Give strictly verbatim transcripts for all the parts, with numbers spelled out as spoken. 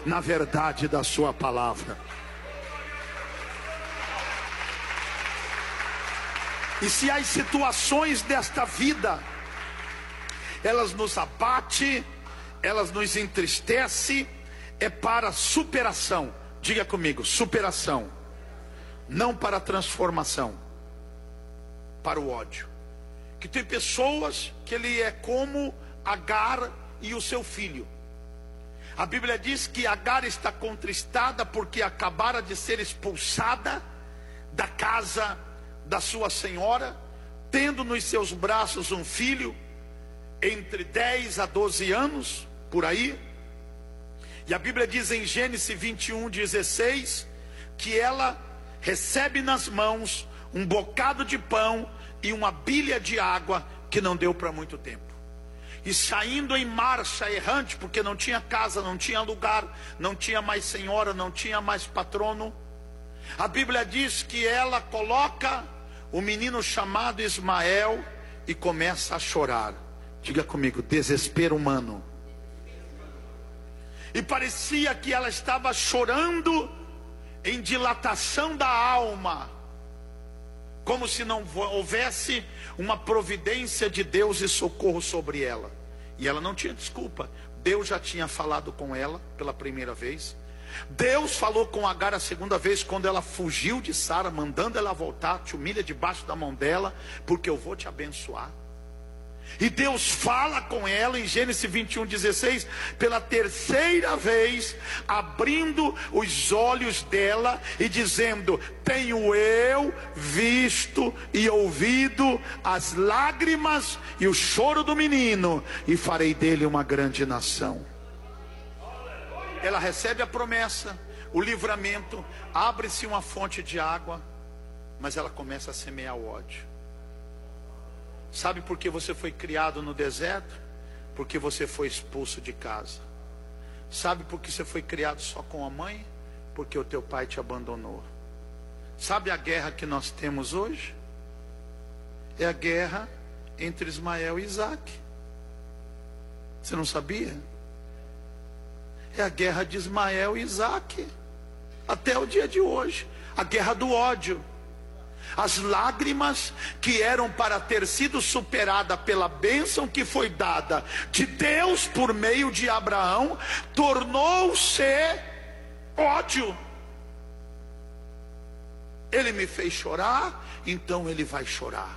na verdade da sua palavra. E se as situações desta vida, elas nos abatem, elas nos entristecem, é para superação. Diga comigo, superação. Não para transformação, para o ódio. Que tem pessoas que ele é como Agar e o seu filho. A Bíblia diz que Agar está contristada porque acabara de ser expulsada da casa da sua senhora, tendo nos seus braços um filho entre dez a doze anos, por aí. E a Bíblia diz em Gênesis vinte e um, dezesseis, que ela recebe nas mãos um bocado de pão e uma bilha de água que não deu para muito tempo. E saindo em marcha errante, porque não tinha casa, não tinha lugar, não tinha mais senhora, não tinha mais patrono, a Bíblia diz que ela coloca o menino chamado Ismael e começa a chorar. Diga comigo, desespero humano. E parecia que ela estava chorando em dilatação da alma, como se não houvesse uma providência de Deus e socorro sobre ela. E ela não tinha desculpa. Deus já tinha falado com ela pela primeira vez. Deus falou com Agar a segunda vez, quando ela fugiu de Sara, mandando ela voltar. Te humilha debaixo da mão dela, porque eu vou te abençoar. E Deus fala com ela em Gênesis vinte e um, dezesseis, pela terceira vez, abrindo os olhos dela e dizendo: tenho eu visto e ouvido as lágrimas e o choro do menino, e farei dele uma grande nação. Ela recebe a promessa, o livramento, abre-se uma fonte de água, mas ela começa a semear o ódio. Sabe por que você foi criado no deserto? Porque você foi expulso de casa. Sabe por que você foi criado só com a mãe? Porque o teu pai te abandonou. Sabe a guerra que nós temos hoje? É a guerra entre Ismael e Isaac. Você não sabia? É a guerra de Ismael e Isaac, até o dia de hoje. A guerra do ódio. As lágrimas que eram para ter sido superada pela bênção que foi dada de Deus por meio de Abraão, tornou-se ódio. Ele me fez chorar, então ele vai chorar.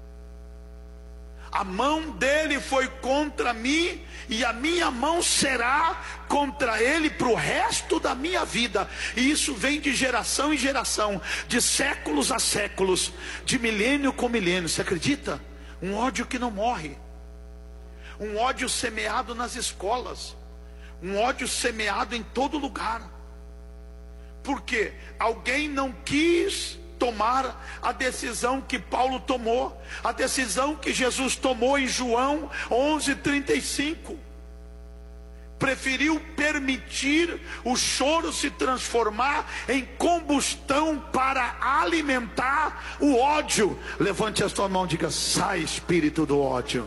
A mão dele foi contra mim, e a minha mão será contra ele para o resto da minha vida. E isso vem de geração em geração, de séculos a séculos, de milênio com milênio. Você acredita? Um ódio que não morre. Um ódio semeado nas escolas. Um ódio semeado em todo lugar. Por quê? Alguém não quis tomar a decisão que Paulo tomou, a decisão que Jesus tomou em João onze, trinta e cinco. Preferiu permitir o choro se transformar em combustão para alimentar o ódio. Levante a sua mão e diga: sai, espírito do ódio.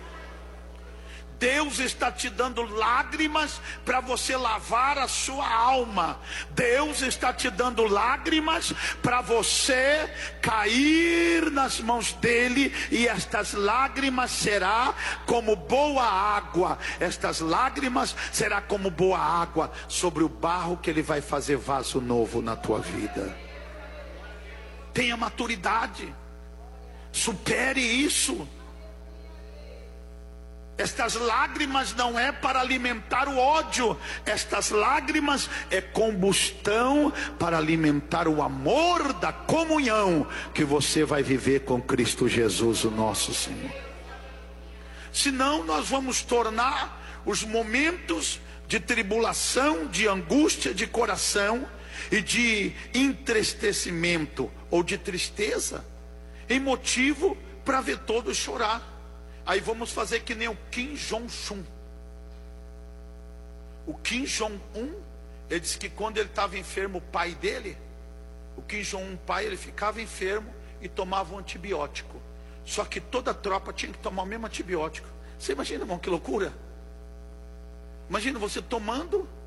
Deus está te dando lágrimas para você lavar a sua alma. Deus está te dando lágrimas para você cair nas mãos dele, e estas lágrimas será como boa água. Estas lágrimas será como boa água sobre o barro que ele vai fazer vaso novo na tua vida. Tenha maturidade. Supere isso. Estas lágrimas não é para alimentar o ódio. Estas lágrimas é combustão para alimentar o amor da comunhão que você vai viver com Cristo Jesus, o nosso Senhor. Senão nós vamos tornar os momentos de tribulação, de angústia de coração e de entristecimento ou de tristeza em motivo para ver todos chorar. Aí vamos fazer que nem o Kim Jong-un. O Kim Jong-un, ele disse que quando ele estava enfermo, o pai dele, o Kim Jong-un pai, ele ficava enfermo e tomava um antibiótico. Só que toda a tropa tinha que tomar o mesmo antibiótico. Você imagina, irmão, que loucura? Imagina você tomando